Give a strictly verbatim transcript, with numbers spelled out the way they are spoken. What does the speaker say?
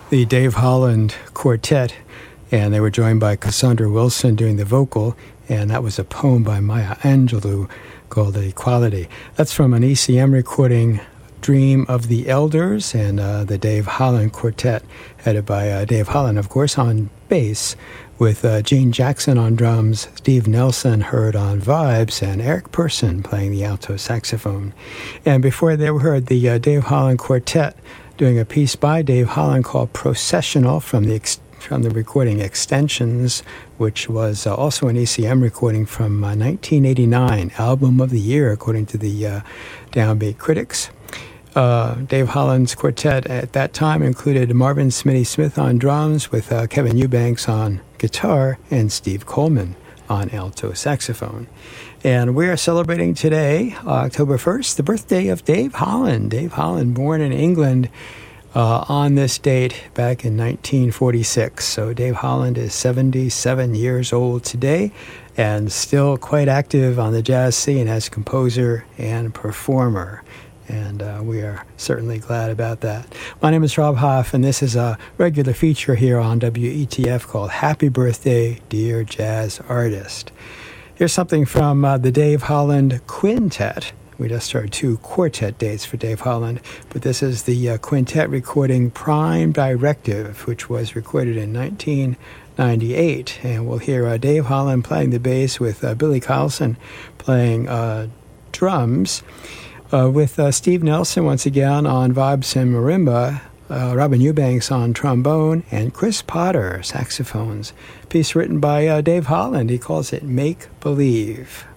the Dave Holland Quartet, and they were joined by Cassandra Wilson doing the vocal, and that was a poem by Maya Angelou called Equality. That's from an E C M recording, Dream of the Elders, and uh, the Dave Holland Quartet, headed by uh, Dave Holland, of course, on bass, with uh, Gene Jackson on drums, Steve Nelson heard on vibes, and Eric Person playing the alto saxophone. And before they were heard the uh, Dave Holland Quartet doing a piece by Dave Holland called Processional from the ex- from the recording Extensions, which was uh, also an E C M recording from uh, nineteen eighty-nine, Album of the Year, according to the uh, Downbeat critics. Uh, Dave Holland's quartet at that time included Marvin Smitty Smith on drums, with uh, Kevin Eubanks on guitar and Steve Coleman on alto saxophone. And we are celebrating today, uh, October first, the birthday of Dave Holland. Dave Holland, born in England uh, on this date back in nineteen forty-six. So Dave Holland is seventy-seven years old today and still quite active on the jazz scene as composer and performer. And uh, we are certainly glad about that. My name is Rob Hoff, and this is a regular feature here on W E T F called Happy Birthday, Dear Jazz Artist. Here's something from uh, the Dave Holland Quintet. We just heard two quartet dates for Dave Holland, but this is the uh, quintet recording Prime Directive, which was recorded in nineteen ninety-eight. And we'll hear uh, Dave Holland playing the bass with uh, Billy Carlson playing uh, drums. Uh, with uh, Steve Nelson once again on vibes and marimba, uh, Robin Eubanks on trombone, and Chris Potter, saxophones. Piece written by uh, Dave Holland. He calls it Make Believe.